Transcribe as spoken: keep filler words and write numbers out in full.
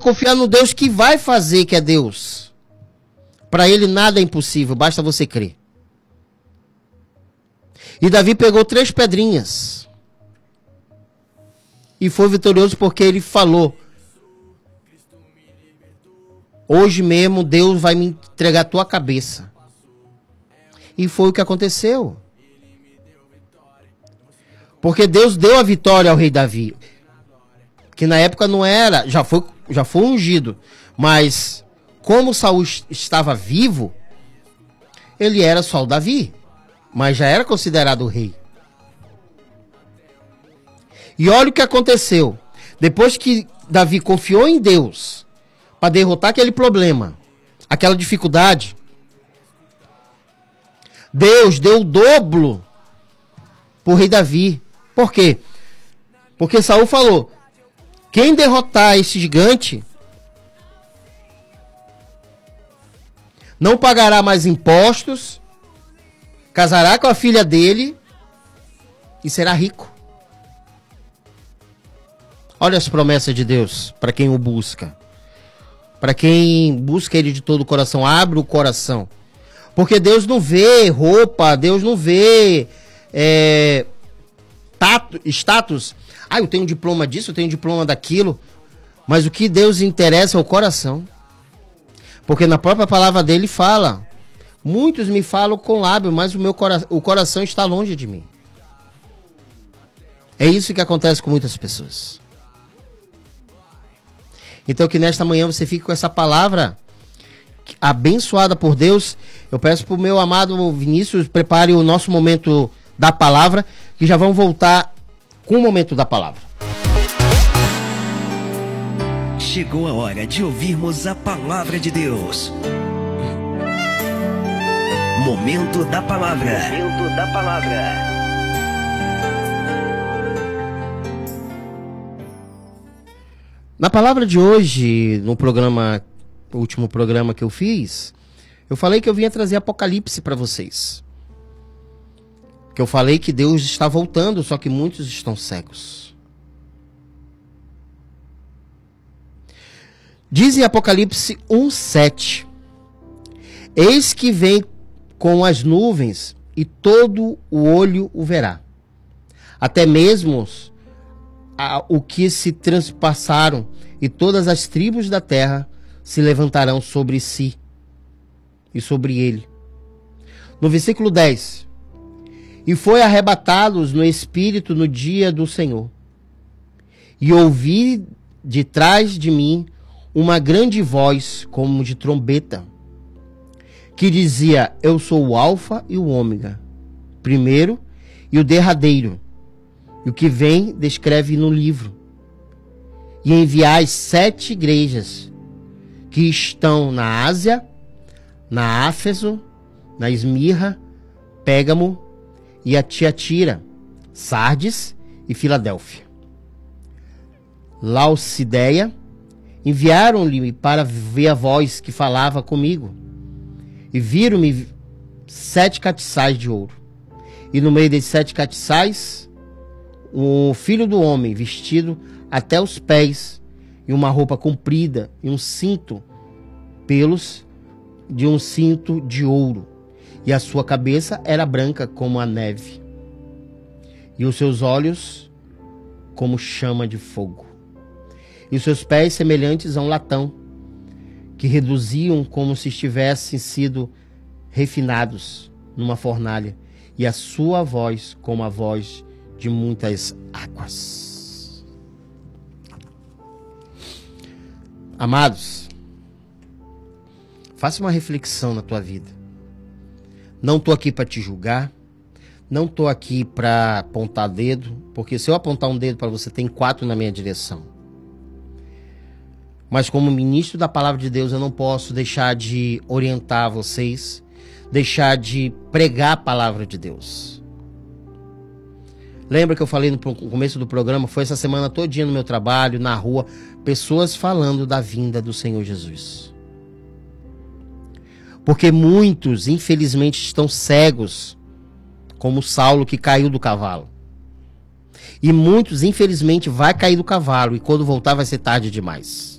confiar no Deus que vai fazer, que é Deus. Para ele nada é impossível, basta você crer. E Davi pegou três pedrinhas. E foi vitorioso porque ele falou: hoje mesmo Deus vai me entregar a tua cabeça. E foi o que aconteceu. Porque Deus deu a vitória ao rei Davi. Que na época não era, já foi, já foi ungido. Mas como Saul estava vivo, ele era só o Davi. Mas já era considerado o rei. E olha o que aconteceu. Depois que Davi confiou em Deus para derrotar aquele problema, aquela dificuldade, Deus deu o dobro para o rei Davi. Por quê? Porque Saul falou: quem derrotar esse gigante não pagará mais impostos, casará com a filha dele e será rico. Olha as promessas de Deus para quem o busca. Para quem busca ele de todo o coração, abre o coração. Porque Deus não vê roupa, Deus não vê é, tato, status. Ah, eu tenho um diploma disso, eu tenho um diploma daquilo. Mas o que Deus interessa é o coração. Porque na própria palavra dele fala: muitos me falam com lábio, mas o meu cora- o coração está longe de mim. É isso que acontece com muitas pessoas. Então que nesta manhã você fique com essa palavra abençoada por Deus. Eu peço para o meu amado Vinícius, prepare o nosso momento da palavra, que já vamos voltar com o momento da palavra. Chegou a hora de ouvirmos a palavra de Deus. Momento da palavra. Momento da palavra. Na palavra de hoje, no programa, o último programa que eu fiz, eu falei que eu vinha trazer Apocalipse para vocês. Que eu falei que Deus está voltando, só que muitos estão cegos. Diz em Apocalipse um, sete: eis que vem com as nuvens, e todo o olho o verá. Até mesmo a, o que se transpassaram, e todas as tribos da terra se levantarão sobre si e sobre ele. No versículo dez: e foi arrebatados no espírito no dia do Senhor, e ouvi de trás de mim uma grande voz como de trombeta, que dizia: eu sou o Alfa e o Ômega, primeiro e o derradeiro. E o que vem descreve no livro. E enviai sete igrejas que estão na Ásia, na Áfeso, na Esmirra, Pérgamo e a Tiatira, Sardes e Filadélfia. Laodiceia enviaram-lhe para ver a voz que falava comigo. E viram-me sete castiçais de ouro. E no meio desses sete castiçais, o filho do homem, vestido até os pés, e uma roupa comprida, e um cinto, pelos de um cinto de ouro. E a sua cabeça era branca como a neve, e os seus olhos como chama de fogo. E os seus pés semelhantes a um latão, que reduziam como se estivessem sido refinados numa fornalha, e a sua voz como a voz de muitas águas. Amados, faça uma reflexão na tua vida. Não estou aqui para te julgar, não estou aqui para apontar dedo, porque se eu apontar um dedo para você, tem quatro na minha direção. Mas como ministro da palavra de Deus, eu não posso deixar de orientar vocês, deixar de pregar a palavra de Deus. Lembra que eu falei no começo do programa? Foi essa semana todinha no meu trabalho, na rua, pessoas falando da vinda do Senhor Jesus. Porque muitos, infelizmente, estão cegos, como Saulo que caiu do cavalo. E muitos, infelizmente, vai cair do cavalo, e quando voltar vai ser tarde demais.